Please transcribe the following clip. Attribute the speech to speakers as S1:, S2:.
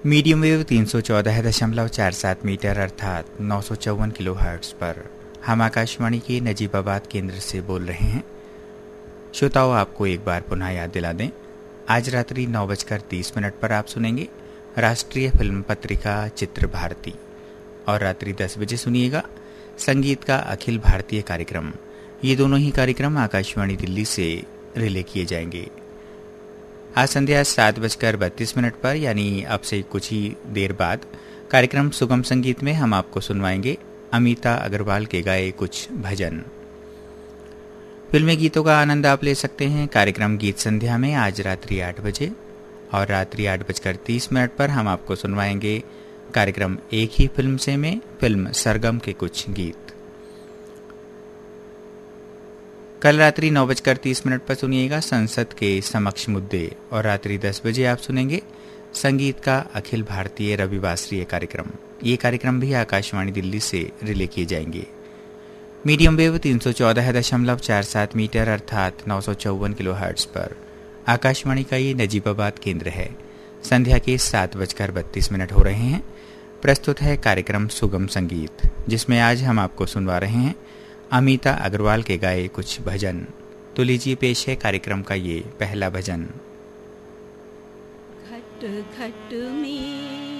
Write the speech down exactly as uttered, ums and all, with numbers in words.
S1: Medium wave तीन सौ चौदह दशमलव चार सात मीटर अर्थात नौ सौ चौवन किलो हर्ट्ज पर हम आकाशवाणी के नजीबाबाद केंद्र से बोल रहे हैं। श्रोताओं, आपको एक बार पुनः याद दिला दें, आज रात्रि नौ बजकर तीस मिनट पर आप सुनेंगे राष्ट्रीय फिल्म पत्रिका चित्र भारती और रात्रि दस बजे सुनिएगा संगीत का अखिल भारतीय कार्यक्रम। ये दोनों ही कार्यक्रम आकाशवाणी दिल्ली से रिले किए जाएंगे। आज संध्या सात बजकर बत्तीस मिनट पर यानी अब से कुछ ही देर बाद कार्यक्रम सुगम संगीत में हम आपको सुनवाएंगे अमिता अग्रवाल के गाए कुछ भजन। फिल्मी गीतों का आनंद आप ले सकते हैं कार्यक्रम गीत संध्या में आज रात्रि आठ बजे, और रात्रि आठ बजकर तीस मिनट पर हम आपको सुनवाएंगे कार्यक्रम एक ही फिल्म से में फिल्म सरगम के कुछ गीत। कल रात्रि नौ बजकर तीस मिनट पर सुनिएगा संसद के समक्ष मुद्दे, और रात्रि दस बजे आप सुनेंगे संगीत का अखिल भारतीय रविवासरीय कार्यक्रम। ये कार्यक्रम भी आकाशवाणी दिल्ली से रिले किए जाएंगे। मीडियम वेव तीन सौ चौदह दशमलव चार सात मीटर अर्थात नौ सौ चौवन किलो हर्ट्ज पर आकाशवाणी का ये नजीबाबाद केंद्र है। संध्या के सात बजकर बत्तीस मिनट हो रहे हैं। प्रस्तुत है कार्यक्रम सुगम संगीत, जिसमें आज हम आपको सुनवा रहे हैं अमिता अग्रवाल के गाए कुछ भजन। तो लीजिए पेश है कार्यक्रम का ये पहला भजन।
S2: खट खट में